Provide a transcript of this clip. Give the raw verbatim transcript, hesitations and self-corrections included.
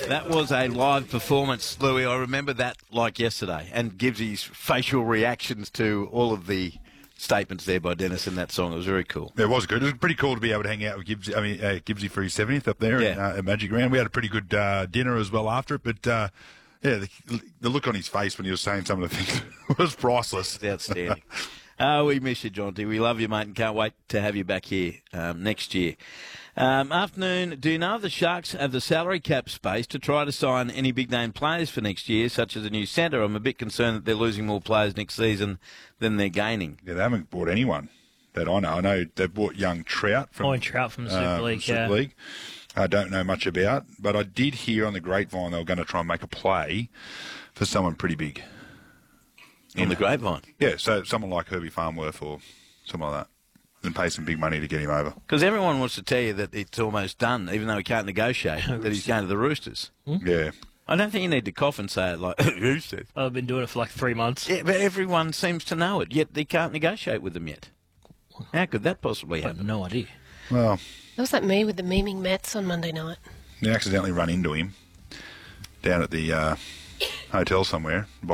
That was a live performance, Louis. I remember that like yesterday. And Gibbsy's facial reactions to all of the statements there by Dennis in that song. It was very cool. It was good. It was pretty cool to be able to hang out with Gibbsy, I mean, uh, Gibbsy for his seventieth up there Yeah. in, uh, at Magic Round. We had a pretty good uh, dinner as well after it, but uh, yeah, the, the look on his face when he was saying some of the things was priceless. It's outstanding. Uh, we miss you, Jonty. We love you, mate, and can't wait to have you back here um, next year. Um, afternoon, do you know if the Sharks have the salary cap space to try to sign any big-name players for next year, such as a new centre? I'm a bit concerned that they're losing more players next season than they're gaining. Yeah, they haven't bought anyone that I know. I know they've bought young Trout from, Owen Trout from the Super uh, League, from Super yeah. League. I don't know much about, but I did hear on the grapevine they were going to try and make a play for someone pretty big. On the grapevine. Yeah, so someone like Herbie Farnworth or something like that. And pay some big money to get him over. Because everyone wants to tell you that it's almost done, even though he can't negotiate, that he's going to the Roosters. Hmm? Yeah. I don't think you need to cough and say it like, Roosters. I've been doing it for like three months. Yeah, but everyone seems to know it, yet they can't negotiate with them yet. How could that possibly I have happen? no idea. Well, That was like me with the memeing Mets on Monday night. they accidentally run into him down at the uh, hotel somewhere.